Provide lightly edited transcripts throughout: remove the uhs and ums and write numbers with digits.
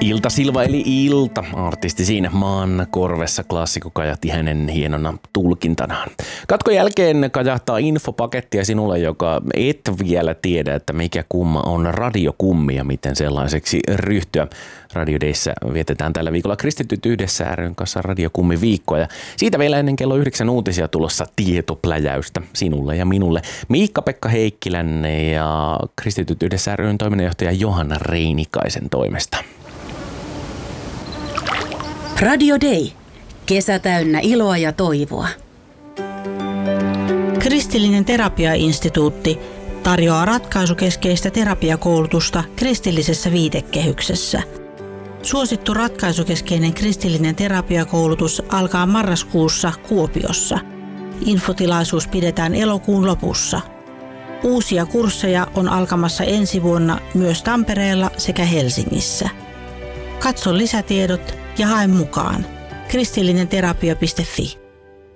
Ilta Silva eli Ilta, artisti siinä maan korvessa, klassikko kajahti hänen hienona tulkintanaan. Katkon jälkeen kajahtaa infopakettia sinulle, joka et vielä tiedä, että mikä kumma on radiokummi ja miten sellaiseksi ryhtyä. Radio Dayssä vietetään tällä viikolla Kristityt yhdessä ry:n kanssa radiokummi viikkoa ja siitä vielä ennen kello 9 uutisia tulossa tietopläjäystä sinulle ja minulle. Miikka-Pekka Heikkilän ja Kristityt yhdessä ry:n toiminnanjohtaja Johanna Reinikaisen toimesta. Radio Day. Kesä täynnä iloa ja toivoa. Kristillinen terapiainstituutti tarjoaa ratkaisukeskeistä terapiakoulutusta kristillisessä viitekehyksessä. Suosittu ratkaisukeskeinen kristillinen terapiakoulutus alkaa marraskuussa Kuopiossa. Infotilaisuus pidetään elokuun lopussa. Uusia kursseja on alkamassa ensi vuonna myös Tampereella sekä Helsingissä. Katso lisätiedot ja hae mukaan. kristillinenterapia.fi.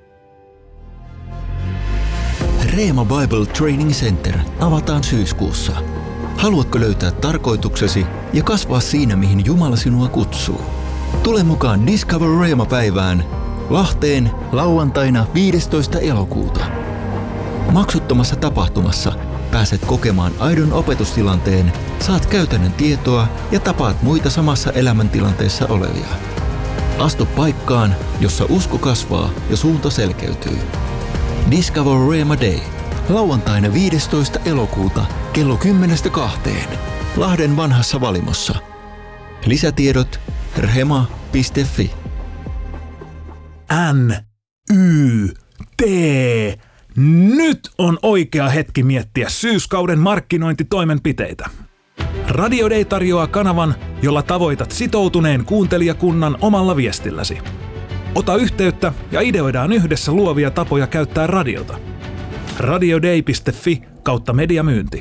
Reema Bible Training Center avataan syyskuussa. Haluatko löytää tarkoituksesi ja kasvaa siinä, mihin Jumala sinua kutsuu? Tule mukaan Discover Reema-päivään Lahteen lauantaina 15. elokuuta. Maksuttomassa tapahtumassa pääset kokemaan aidon opetustilanteen, saat käytännön tietoa ja tapaat muita samassa elämäntilanteessa olevia. Astu paikkaan, jossa usko kasvaa ja suunta selkeytyy. Discover Reema Day. Lauantaina 15. elokuuta kello 10-2. Lahden vanhassa Valimossa. Lisätiedot rema.fi. NYT. Nyt on oikea hetki miettiä syyskauden markkinointitoimenpiteitä. Radio Day tarjoaa kanavan, jolla tavoitat sitoutuneen kuuntelijakunnan omalla viestilläsi. Ota yhteyttä ja ideoidaan yhdessä luovia tapoja käyttää radiota. radioday.fi/mediamyynti.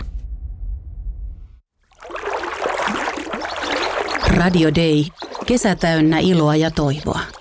Radio Day. Kesä täynnä iloa ja toivoa.